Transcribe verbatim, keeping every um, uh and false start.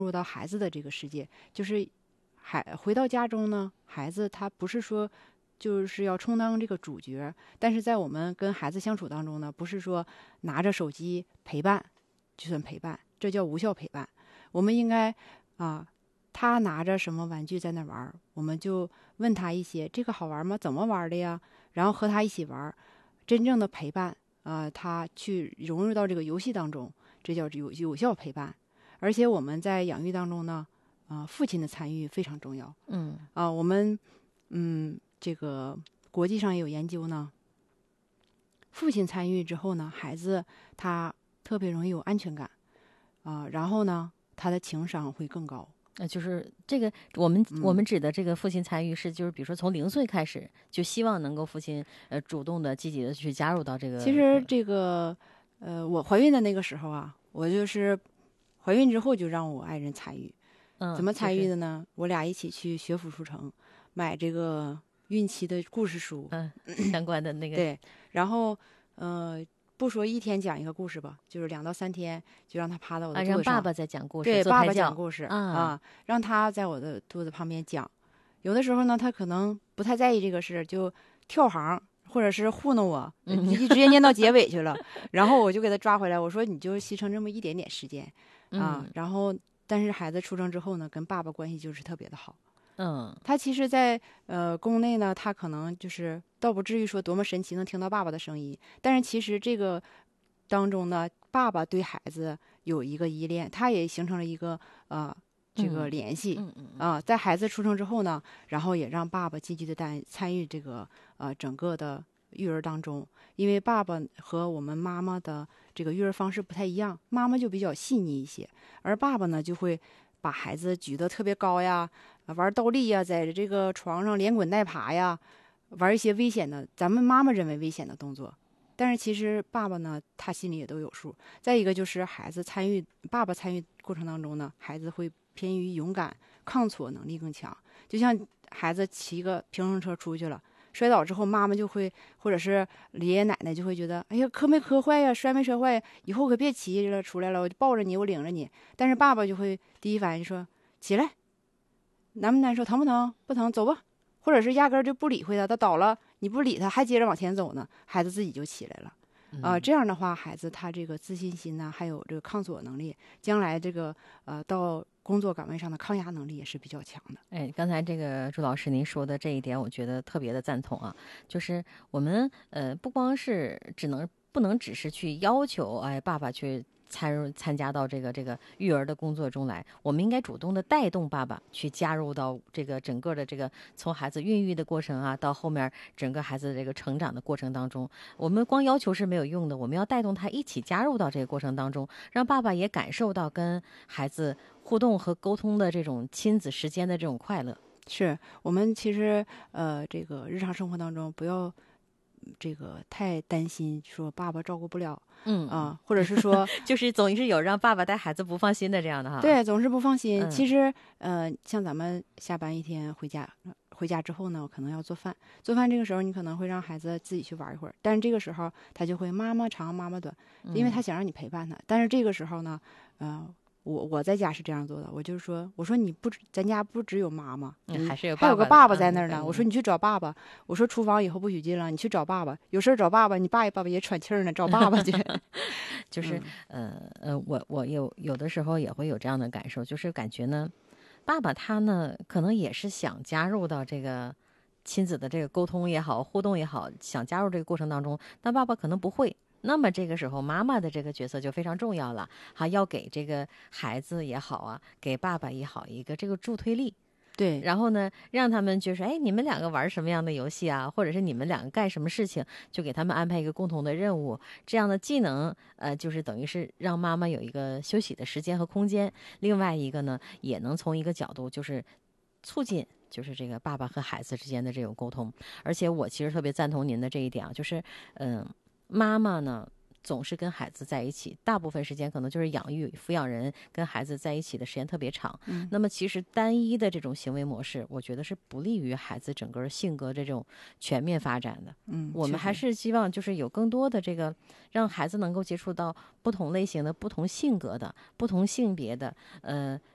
入到孩子的这个世界，就是孩回到家中呢，孩子他不是说就是要充当这个主角，但是在我们跟孩子相处当中呢，不是说拿着手机陪伴就算陪伴，这叫无效陪伴。我们应该啊，他拿着什么玩具在那玩，我们就问他一些这个好玩吗？怎么玩的呀？然后和他一起玩，真正的陪伴啊、呃，他去融入到这个游戏当中，这叫有有效陪伴。而且我们在养育当中呢，啊、呃，父亲的参与非常重要。 嗯啊、呃，我们嗯，这个国际上也有研究呢，父亲参与之后呢，孩子他特别容易有安全感啊、呃，然后呢，他的情商会更高。 呃，就是这个，我们、 嗯、 我们指的这个父亲参与是，就是比如说从零岁开始，就希望能够父亲呃主动的、积极的去加入到这个。 其实这个呃，我怀孕的那个时候啊，我就是怀孕之后就让我爱人参与。 嗯， 怎么参就是与的呢？我俩一起去学府书城买这个孕期的故事书， 嗯，相关的那个。 对，然后呃，不说一天讲一个故事吧，就是两到三天就让他趴在我的啊， 肚子上， 让爸爸在讲故事， 对， 做胎教爸爸讲故事啊啊，让他在我的肚子旁边讲。有的时候呢，他可能不太在意这个事，就跳行。或者是糊弄我， 嗯一直接念到结尾去了，然后我就给他抓回来，我说你就牺牲这么一点点时间啊， 嗯然后但是孩子出生之后呢，跟爸爸关系就是特别的好。 嗯， 他其实在，呃宫内呢，他可能就是倒不至于说多么神奇能听到爸爸的声音，但是其实这个当中呢，爸爸对孩子有一个依恋，他也形成了一个呃这个联系。 嗯嗯啊、呃，在孩子出生之后呢，然后也让爸爸积极的参参与这个呃整个的育儿当中，因为爸爸和我们妈妈的这个育儿方式不太一样，妈妈就比较细腻一些，而爸爸呢就会把孩子举得特别高呀，玩倒立呀，在这个床上连滚带爬呀，玩一些危险的，咱们妈妈认为危险的动作，但是其实爸爸呢，他心里也都有数。再一个就是孩子参与，爸爸参与过程当中呢，孩子会偏于勇敢，抗挫能力更强。就像孩子骑个平衡车出去了，摔倒之后，妈妈就会，或者是爷爷奶奶就会觉得，哎呀，磕没磕坏呀，摔没摔坏呀，以后可别骑了出来了，我就抱着你，我领着你。但是爸爸就会第一反应就说，起来，难不难受，疼不疼？不疼，走吧。或者是压根儿就不理会他，他倒了，你不理他，还接着往前走呢，孩子自己就起来了。啊、呃，这样的话，孩子他这个自信心呐、啊，还有这个抗挫能力，将来这个呃到工作岗位上的抗压能力也是比较强的。 哎，刚才这个朱老师您说的这一点，我觉得特别的赞同啊。就是我们呃不光是只能不能只是去要求哎爸爸去参入参加到这个这个育儿的工作中来，我们应该主动的带动爸爸去加入到这个整个的这个从孩子孕育的过程啊，到后面整个孩子的这个成长的过程当中，我们光要求是没有用的，我们要带动他一起加入到这个过程当中，让爸爸也感受到跟孩子互动和沟通的这种亲子时间的这种快乐。 是我们其实呃这个日常生活当中不要这个太担心说爸爸照顾不了。 嗯啊、呃，或者是说， 就是总是有让爸爸带孩子不放心的这样的哈。 对，总是不放心。 嗯、 其实，呃，像咱们下班一天回家，回家之后呢，可能要做饭。做饭这个时候，你可能会让孩子自己去玩一会儿，但是这个时候他就会妈妈长妈妈短，因为他想让你陪伴他。嗯、但是这个时候呢，呃。我我在家是这样做的，我就是说，我说你不，咱家不只有妈妈， 嗯、还是有还有个爸爸在那儿呢。 嗯、 我说你去找爸爸，我说厨房以后不许进了，你去找爸爸，有事找爸爸。你爸爸爸也喘气儿呢，找爸爸去。 就是呃呃，我我有有的时候也会有这样的感受，就是感觉呢，爸爸他呢可能也是想加入到这个亲子的这个沟通也好，互动也好，想加入这个过程当中，但爸爸可能不会。那么这个时候妈妈的这个角色就非常重要了，还要给这个孩子也好啊，给爸爸也好一个这个助推力。 对， 然后呢，让他们就是哎，你们两个玩什么样的游戏啊，或者是你们两个干什么事情，就给他们安排一个共同的任务。这样的既能呃，就是等于是让妈妈有一个休息的时间和空间，另外一个呢，也能从一个角度就是促进就是这个爸爸和孩子之间的这种沟通。而且我其实特别赞同您的这一点啊，就是嗯。呃妈妈呢总是跟孩子在一起，大部分时间可能就是养育抚养人跟孩子在一起的时间特别长、 嗯、 那么其实单一的这种行为模式我觉得是不利于孩子整个性格这种全面发展的。 嗯， 我们还是希望就是有更多的这个让孩子能够接触到不同类型的不同性格的不同性别的呃